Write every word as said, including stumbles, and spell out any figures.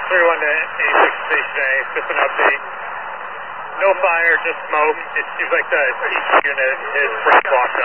three one to eighty-six Station A, just an update. No fire, just smoke. It seems like the each unit is pretty blocked